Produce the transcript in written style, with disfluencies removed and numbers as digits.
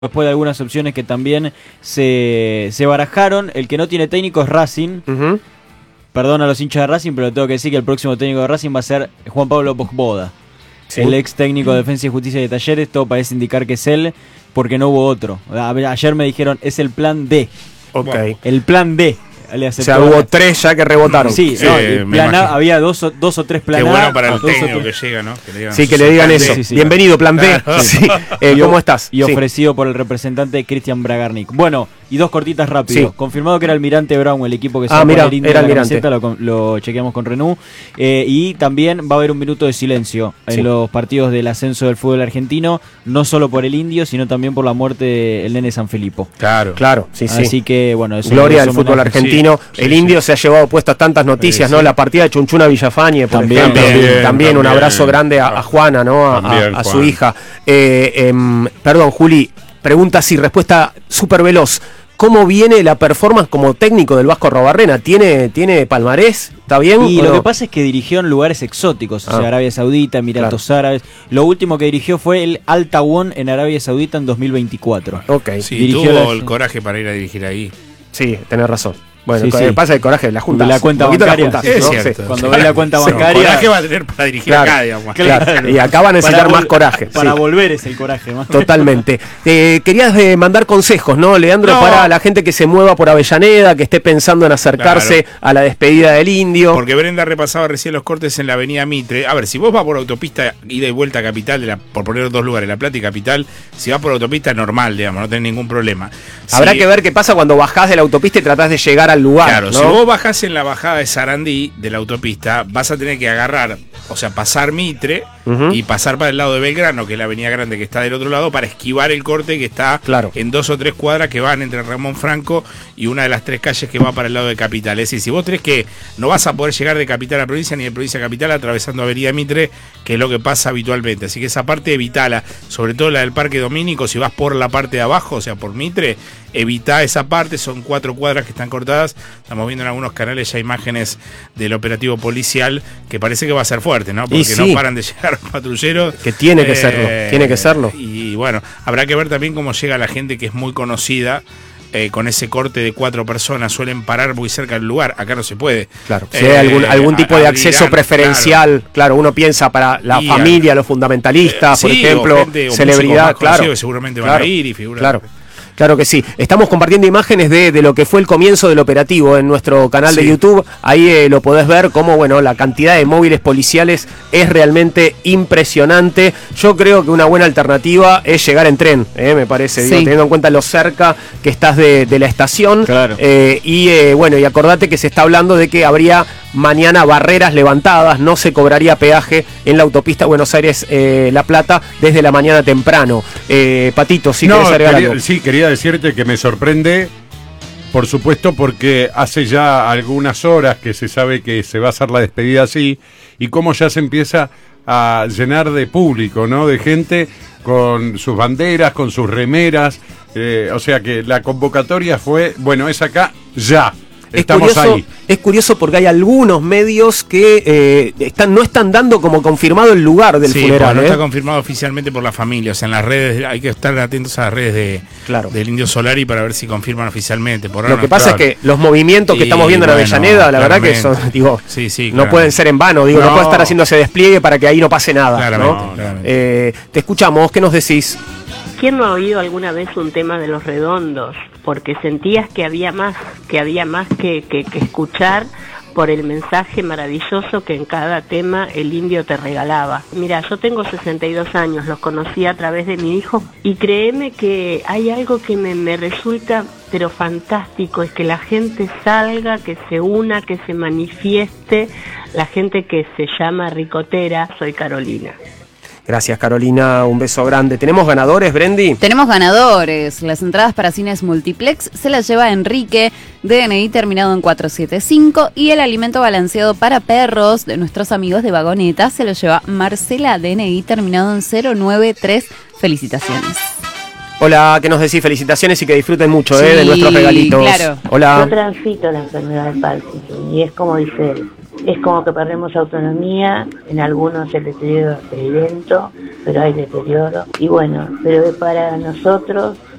después de algunas opciones que también se barajaron. El que no tiene técnico es Racing. Perdón a los hinchas de Racing, pero tengo que decir que el próximo técnico de Racing va a ser Juan Pablo Bojboda, el ex técnico de Defensa y Justicia de Talleres. Todo parece indicar que es él, porque no hubo otro. Ayer me dijeron, es el plan D. El plan D. O sea, hubo 3 ya que rebotaron. Sí, plan A, había dos o tres plan A. Qué bueno para el técnico que llega, ¿no? Que le digan, que le digan eso. Sí. Bienvenido, plan B. Claro. Sí. ¿Cómo estás? Y ofrecido por el representante Cristian Bragarnik. Bueno, y dos cortitas rápido. Confirmado que era Almirante Brown, el equipo que se va a poner indio en la camiseta, lo chequeamos con Renú. Y también va a haber un minuto de silencio en los partidos del ascenso del fútbol argentino, no solo por el indio, sino también por la muerte del nene San Filipo. Claro, sí. Así que, bueno, eso gloria del fútbol argentino. El indio se ha llevado puestas tantas noticias, ¿no? La partida de Chunchuna Villafañe, por ejemplo. También un abrazo grande a Juana, ¿no? A su hija. Perdón, Juli, pregunta así, respuesta súper veloz. ¿Cómo viene la performance como técnico del Vasco Arrobarrena? ¿Tiene palmarés? ¿Está bien? Y lo que pasa es que dirigió en lugares exóticos, o sea, Arabia Saudita, Emiratos Árabes. Lo último que dirigió fue el Al Tawon en Arabia Saudita en 2024. Sí, tuvo el coraje para ir a dirigir ahí. Sí, tenés razón. Bueno, pasa el coraje de la Junta. La cuenta bancaria. Cuando ve la cuenta bancaria. Coraje va a tener para dirigir acá, digamos. Claro. Y acá va a necesitar más coraje. Para volver es el coraje. ¿no? Totalmente. Querías mandar consejos, ¿no, Leandro? Para la gente que se mueva por Avellaneda, que esté pensando en acercarse a la despedida del indio. Porque Brenda repasaba recién los cortes en la avenida Mitre. A ver, si vos vas por autopista, ida y vuelta a Capital, por poner 2 lugares, La Plata y Capital, si vas por autopista normal, digamos, no tenés ningún problema. Habrá que ver qué pasa cuando bajás de la autopista y tratás de llegar al lugar. Claro, ¿no? Si vos bajás en la bajada de Sarandí, de la autopista, vas a tener que agarrar, o sea, pasar Mitre y pasar para el lado de Belgrano, que es la avenida grande que está del otro lado, para esquivar el corte que está en 2 o 3 cuadras que van entre Ramón Franco y una de las 3 calles que va para el lado de Capital. Es decir, si vos tenés que no vas a poder llegar de Capital a provincia ni de provincia a Capital atravesando avenida Mitre, que es lo que pasa habitualmente. Así que esa parte evitala, sobre todo la del Parque Domínico. Si vas por la parte de abajo, o sea, por Mitre, evita esa parte. Son 4 cuadras que están cortadas. Estamos viendo en algunos canales ya imágenes del operativo policial, que parece que va a ser fuerte, ¿no? Porque no paran de llegar patrulleros. Que tiene que serlo, Y bueno, habrá que ver también cómo llega la gente que es muy conocida. Con ese corte de 4 personas suelen parar muy cerca del lugar. Acá no se puede. Claro, si hay algún tipo de acceso preferencial. Claro, uno piensa para la familia, los fundamentalistas, por ejemplo, celebridad, que seguramente van a ir y figurar. Claro que sí. Estamos compartiendo imágenes de lo que fue el comienzo del operativo en nuestro canal de YouTube. Ahí lo podés ver cómo, bueno, la cantidad de móviles policiales es realmente impresionante. Yo creo que una buena alternativa es llegar en tren, me parece, teniendo en cuenta lo cerca que estás de la estación. Claro. Bueno, y acordate que se está hablando de que habría mañana barreras levantadas, no se cobraría peaje en la autopista Buenos Aires-La Plata desde la mañana temprano. Patito, si querés agregar algo. Sí, quería decirte que me sorprende, por supuesto, porque hace ya algunas horas que se sabe que se va a hacer la despedida así, y cómo ya se empieza a llenar de público, ¿no? De gente con sus banderas, con sus remeras, o sea que la convocatoria fue, bueno, es acá ya. Estamos ahí. Es curioso porque hay algunos medios que no están dando como confirmado el lugar del funeral. No está confirmado oficialmente por la familia. O sea, en las redes hay que estar atentos a las redes del Indio Solari para ver si confirman oficialmente. Lo que pasa es que los movimientos que estamos viendo en Avellaneda, la verdad que son, no pueden ser en vano. No puede estar haciendo ese despliegue para que ahí no pase nada. Claramente. Te escuchamos, ¿qué nos decís? ¿Quién no ha oído alguna vez un tema de Los Redondos? Porque sentías que había más que escuchar por el mensaje maravilloso que en cada tema el indio te regalaba. Mira, yo tengo 62 años, los conocí a través de mi hijo, y créeme que hay algo que me resulta pero fantástico, es que la gente salga, que se una, que se manifieste, la gente que se llama ricotera. Soy Carolina. Gracias, Carolina, un beso grande. ¿Tenemos ganadores, Brendi? Tenemos ganadores. Las entradas para cines multiplex se las lleva Enrique, DNI terminado en 475, y el alimento balanceado para perros de nuestros amigos de Vagoneta se lo lleva Marcela, DNI terminado en 093. Felicitaciones. Hola, ¿qué nos decís? Felicitaciones y que disfruten mucho de nuestros regalitos. Claro. Hola. Yo transito la enfermedad de Parkinson y es como dice él. es como que perdemos autonomía, en algunos el deterioro es lento, pero hay deterioro. Y bueno, pero para nosotros